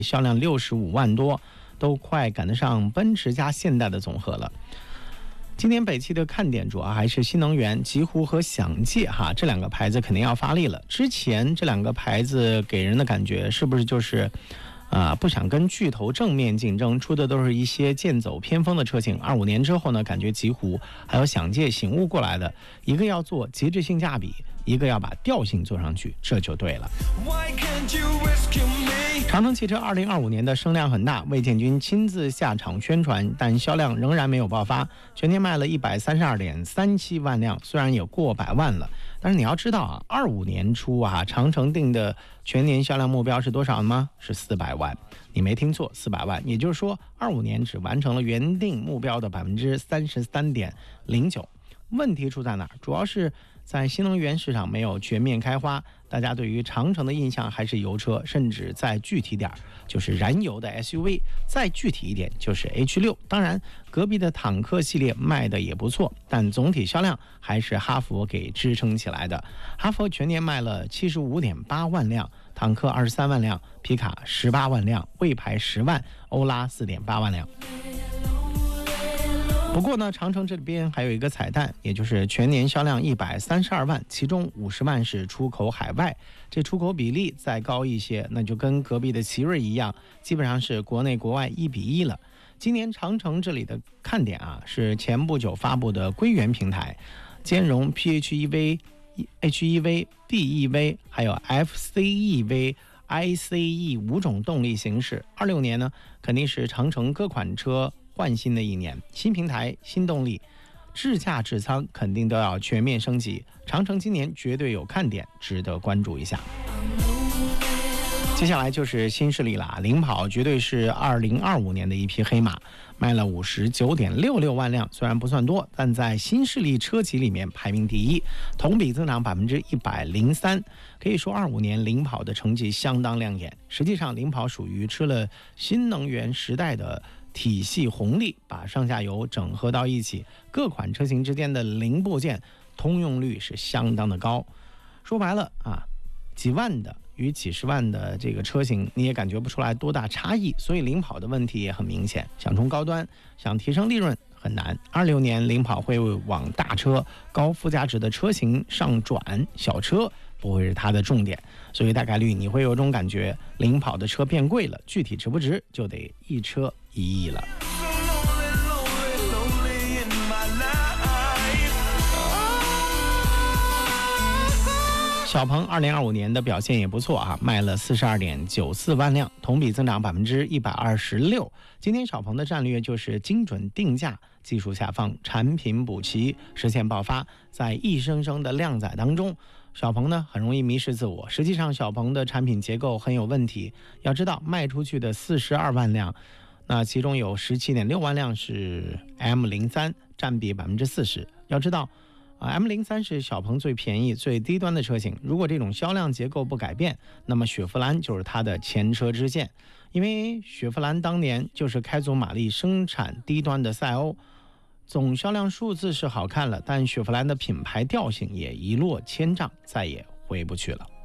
销量65万多，都快赶得上奔驰加现代的总和了。今年北汽的看点主要还是新能源，极狐和享界这两个牌子肯定要发力了。之前这两个牌子给人的感觉是不是就是不想跟巨头正面竞争，出的都是一些剑走偏锋的车型。25年之后呢，感觉极狐还有享界醒悟过来的，一个要做极致性价比，一个要把调性做上去，这就对了。长城汽车2025年的声量很大，魏建军亲自下场宣传，但销量仍然没有爆发，全年卖了132.37万辆，虽然也过百万了，但是你要知道25年初长城定的全年销量目标是多少吗？是400万。你没听错，400万，也就是说25年只完成了原定目标的33.09%。问题出在哪儿？主要是在新能源市场没有全面开花，大家对于长城的印象还是油车，甚至再具体点就是燃油的 SUV， 再具体一点就是 H6。当然隔壁的坦克系列卖的也不错，但总体销量还是哈弗给支撑起来的。哈弗全年卖了 75.8 万辆，坦克23万辆，皮卡18万辆，魏牌10万，欧拉4.8万辆。不过呢，长城这边还有一个彩蛋，也就是全年销量132万，其中50万是出口海外，这出口比例再高一些，那就跟隔壁的奇瑞一样，基本上是国内国外1:1了。今年长城这里的看点是前不久发布的硅源平台，兼容 PHEV、HEV、BEV 还有 FCEV、ICE 5种动力形式。26年呢，肯定是长城各款车换新的一年，新平台、新动力，智驾智舱肯定都要全面升级。长城今年绝对有看点，值得关注一下。接下来就是新势力了，领跑绝对是2025年的一匹黑马，卖了59.66万辆，虽然不算多，但在新势力车企里面排名第一，同比增长103%。可以说25年领跑的成绩相当亮眼。实际上领跑属于吃了新能源时代的体系红利，把上下游整合到一起，各款车型之间的零部件通用率是相当的高。说白了几万的与几十万的这个车型你也感觉不出来多大差异，所以领跑的问题也很明显，想冲高端，想提升利润很难。26年领跑会往大车、高附加值的车型上转，小车不会是它的重点，所以大概率你会有种感觉，领跑的车变贵了，具体值不值就得一车1亿了。小鹏2025年的表现也不错卖了42.94万辆，同比增长126%。今天小鹏的战略就是精准定价，技术下放，产品补齐，实现爆发。在一声声的量载当中，小鹏呢很容易迷失自我。实际上小鹏的产品结构很有问题，要知道卖出去的42万辆，那其中有17.6万辆是 M03， 占比40%。要知道M03 是小鹏最便宜最低端的车型，如果这种销量结构不改变，那么雪佛兰就是它的前车之鉴。因为雪佛兰当年就是开足马力生产低端的赛欧，总销量数字是好看了，但雪佛兰的品牌调性也一落千丈，再也回不去了。